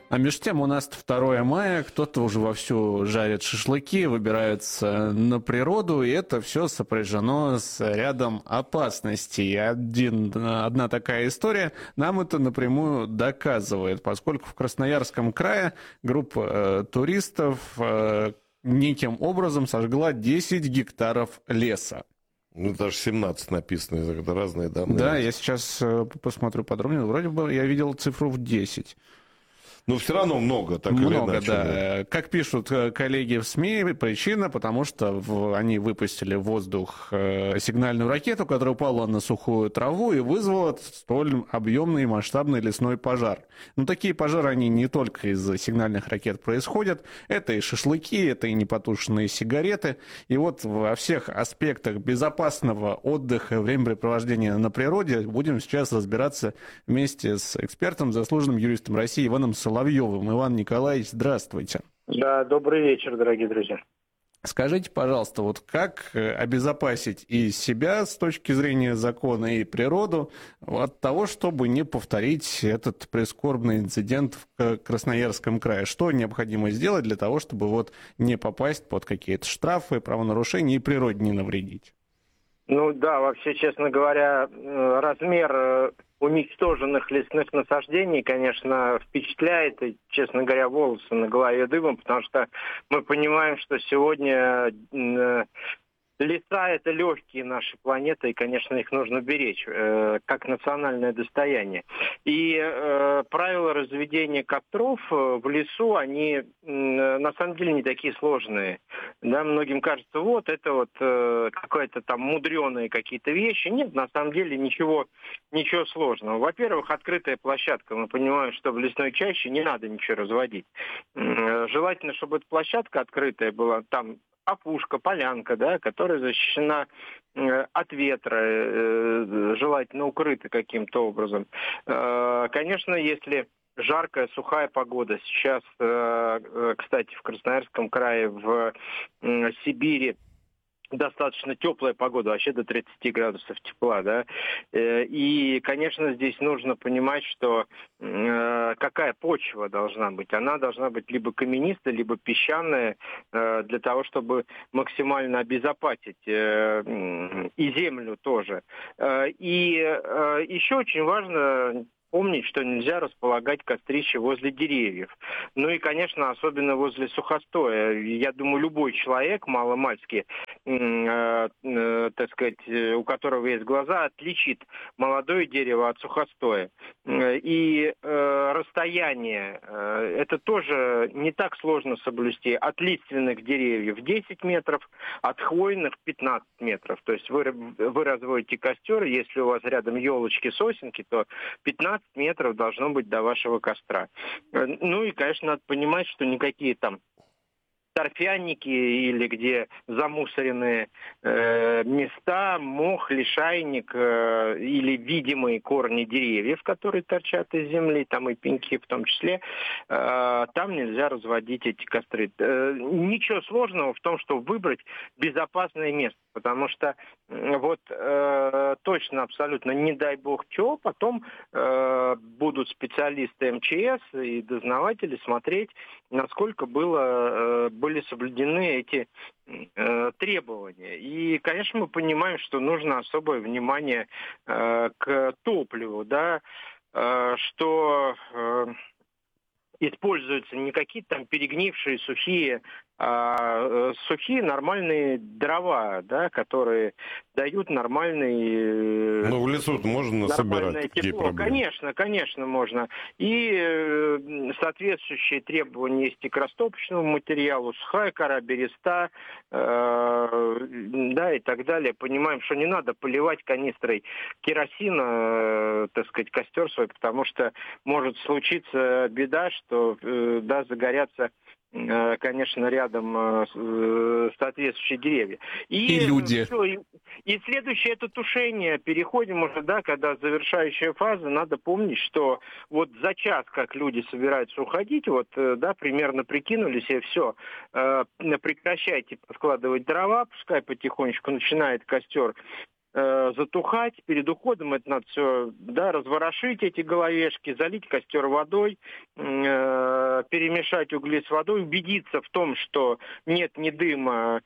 А между тем у нас 2 мая, кто-то уже вовсю жарит шашлыки, выбирается на природу, и это все сопряжено с рядом опасностей. Одна такая история нам это напрямую доказывает, поскольку в Красноярском крае группа туристов неким образом сожгла 10 гектаров леса. Ну, даже 17 написано, это разные данные. Да, я сейчас посмотрю подробнее. Вроде бы я видел цифру в 10. Но все равно много, так или Много, иначе. да. Как пишут коллеги в СМИ, причина, потому что они выпустили в воздух сигнальную ракету, которая упала на сухую траву и вызвала столь объемный и масштабный лесной пожар. Но такие пожары, они не только из-за сигнальных ракет происходят. Это и шашлыки, это и непотушенные сигареты. И вот во всех аспектах безопасного отдыха, времяпрепровождения на природе будем сейчас разбираться вместе с экспертом, заслуженным юристом России Иваном Соловьевым. Иван Николаевич, здравствуйте. Да, добрый вечер, дорогие друзья. Скажите, пожалуйста, вот как обезопасить и себя с точки зрения закона, и природу от того, чтобы не повторить этот прискорбный инцидент в Красноярском крае? Что необходимо сделать для того, чтобы вот не попасть под какие-то штрафы, правонарушения и природе не навредить? Ну да, вообще, честно говоря, размер уничтоженных лесных насаждений, конечно, впечатляет, и, честно говоря, волосы на голове дыбом, потому что мы понимаем, что сегодня леса — это легкие нашей планеты, и, конечно, их нужно беречь, как национальное достояние. И правила разведения костров в лесу, они на самом деле не такие сложные. Да, многим кажется, вот это вот какие-то там мудреные какие-то вещи. Нет, на самом деле ничего сложного. Во-первых, открытая площадка. Мы понимаем, что в лесной чаще не надо ничего разводить. Желательно, чтобы эта площадка открытая была, там опушка, полянка, да, которая защищена от ветра, желательно укрыта каким-то образом. Конечно, если жаркая, сухая погода, сейчас, кстати, в Красноярском крае, в Сибири достаточно теплая погода, вообще до 30 градусов тепла, да, и, конечно, здесь нужно понимать, что какая почва должна быть. Она должна быть либо каменистая, либо песчаная, для того, чтобы максимально обезопасить и землю тоже. И еще очень важно помнить, что нельзя располагать кострище возле деревьев. Ну и, конечно, особенно возле сухостоя. Я думаю, любой человек, маломальски, так сказать, у которого есть глаза, отличит молодое дерево от сухостоя. И расстояние, это тоже не так сложно соблюсти. От лиственных деревьев 10 метров, от хвойных 15 метров. То есть вы разводите костер, если у вас рядом елочки, сосенки, то 15 метров должно быть до вашего костра. Ну и, конечно, надо понимать, что никакие там торфяники или где замусоренные места, мох, лишайник или видимые корни деревьев, которые торчат из земли, там и пеньки в том числе, там нельзя разводить эти костры. Ничего сложного в том, чтобы выбрать безопасное место, потому что вот точно, абсолютно, не дай бог чего, потом будут специалисты МЧС и дознаватели смотреть, насколько были соблюдены эти требования. И, конечно, мы понимаем, что нужно особое внимание к топливу, да, что используются не какие-то там перегнившие сухие, а сухие нормальные дрова, да, которые дают нормальный... Ну, в лесу можно собирать такие проблемы. Конечно, можно. И соответствующие требования есть и к растопочному материалу, сухая кора, береста, да, и так далее. Понимаем, что не надо поливать канистрой керосина, так сказать, костер свой, потому что может случиться беда, что, да, загорятся, конечно, рядом соответствующие деревья. И люди. И следующее — это тушение. Переходим уже, да, когда завершающая фаза, надо помнить, что вот за час, как люди собираются уходить, вот, да, примерно прикинулись, и все, прекращайте складывать дрова, пускай потихонечку начинает костер затухать. Перед уходом это надо все, да, разворошить эти головешки, залить костер водой, перемешать угли с водой, убедиться в том, что нет ни дыма,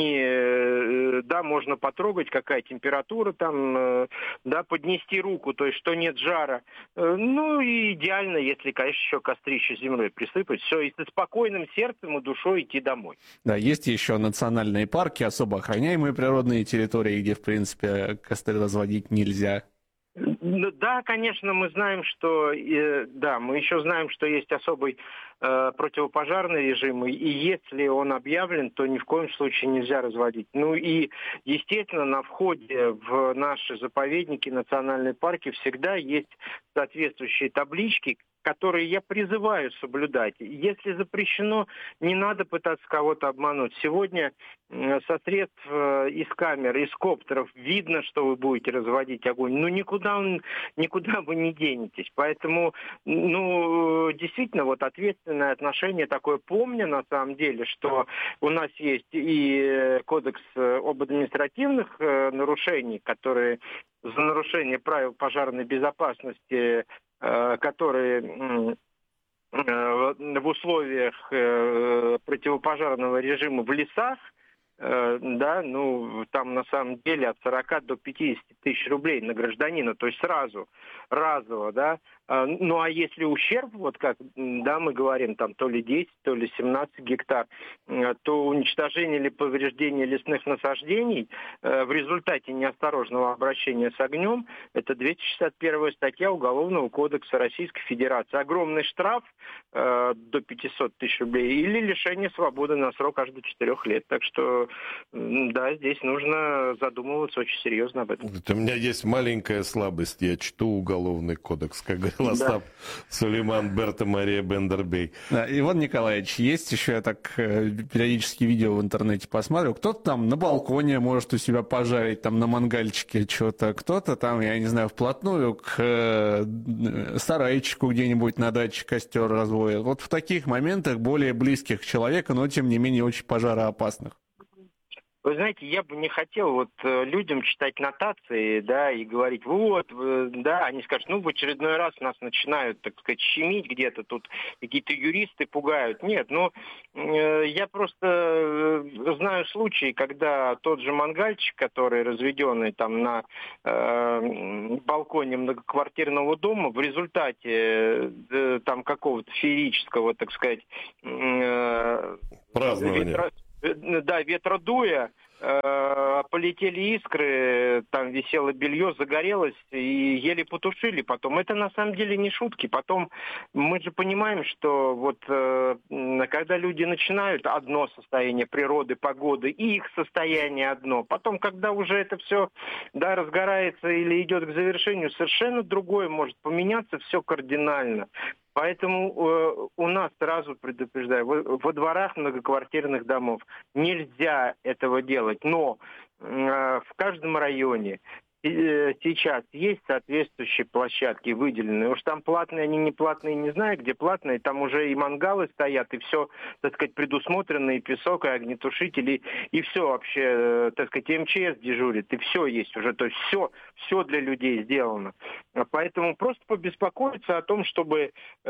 ни, да, можно потрогать, какая температура там, да, поднести руку, то есть что нет жара. Ну и идеально, если, конечно, еще кострище землей присыпать, все, и со спокойным сердцем и душой идти домой. Да, есть еще национальные парки, особо охраняемые природные территории, где, в принципе, костры разводить нельзя. Да, конечно, мы знаем, что, да, мы еще знаем, что есть особый противопожарный режим, и если он объявлен, то ни в коем случае нельзя разводить. Ну и, естественно, на входе в наши заповедники, национальные парки всегда есть соответствующие таблички, которые я призываю соблюдать. Если запрещено, не надо пытаться кого-то обмануть. Сегодня со средств из камер, из коптеров видно, что вы будете разводить огонь. Ну, никуда вы не денетесь. Поэтому, ну, действительно, вот ответственное отношение такое, помня на самом деле, что у нас есть и кодекс об административных нарушениях, которые за нарушение правил пожарной безопасности, которые в условиях противопожарного режима в лесах, да, ну, там на самом деле от 40 до 50 тысяч рублей на гражданина, то есть сразу, разово, да. Ну, а если ущерб, вот как, да, мы говорим, там, то ли 10, то ли 17 гектар, то уничтожение или повреждение лесных насаждений в результате неосторожного обращения с огнем, это 261 статья Уголовного кодекса Российской Федерации. Огромный штраф до 500 тысяч рублей или лишение свободы на срок аж до 4 лет. Так что, да, здесь нужно задумываться очень серьезно об этом. У меня есть маленькая слабость. Я чту Уголовный кодекс, как говорил Остап Сулейман Берта Мария Бендербей. Да, Иван Николаевич, есть еще, я так периодически видео в интернете посмотрел, кто-то там на балконе может у себя пожарить, там на мангальчике что-то, кто-то там, я не знаю, вплотную к сарайчику где-нибудь на даче костер разводит. Вот в таких моментах, более близких к человеку, но тем не менее очень пожароопасных. Вы знаете, я бы не хотел вот людям читать нотации, да, и говорить, вот, да, они скажут, ну, в очередной раз нас начинают, так сказать, щемить где-то, тут какие-то юристы пугают. Нет, ну, я просто знаю случаи, когда тот же мангальчик, который разведенный там на балконе многоквартирного дома, в результате там какого-то феерического, так сказать, празднования. Да, ветродуя, полетели искры, там висело белье, загорелось и еле потушили потом. Это на самом деле не шутки. Потом мы же понимаем, что вот когда люди начинают одно состояние природы, погоды, и их состояние одно. Потом, когда уже это все, да, разгорается или идет к завершению, совершенно другое может поменяться, все кардинально. Поэтому у нас, сразу предупреждаю, во дворах многоквартирных домов нельзя этого делать. Но в каждом районе сейчас есть соответствующие площадки выделенные. Уж там платные, они не платные, не знаю, где платные. Там уже и мангалы стоят, и все, так сказать, предусмотрено, и песок, и огнетушители, и все вообще, так сказать, МЧС дежурит, и все есть уже. То есть все для людей сделано. Поэтому просто побеспокоиться о том, чтобы,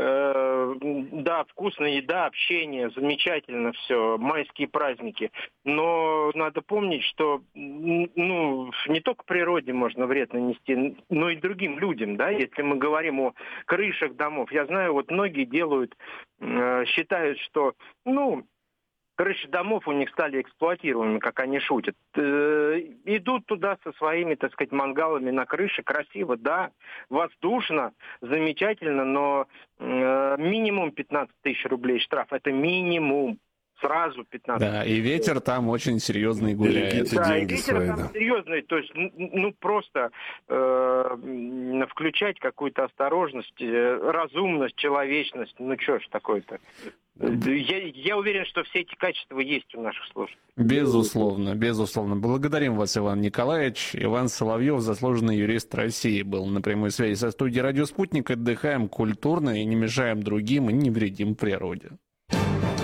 да, вкусная еда, общение, замечательно все, майские праздники. Но надо помнить, что, ну, не только природе можно вред нанести, но и другим людям, да, если мы говорим о крышах домов. Я знаю, вот многие делают, считают, что, ну, крыши домов у них стали эксплуатируемыми, как они шутят. Идут туда со своими, так сказать, мангалами на крыше, красиво, да, воздушно, замечательно, но минимум 15 тысяч рублей штраф, это минимум. Сразу 15. Да, и ветер там очень серьезный гуляет. Да, и ветер там серьезный, то есть, ну, просто включать какую-то осторожность, разумность, человечность, ну, что ж такое-то. Я уверен, что все эти качества есть у наших служб. Безусловно, безусловно. Благодарим вас, Иван Николаевич. Иван Соловьев, заслуженный юрист России, был на прямой связи со студией «Радио Спутник». Отдыхаем культурно и не мешаем другим, и не вредим природе.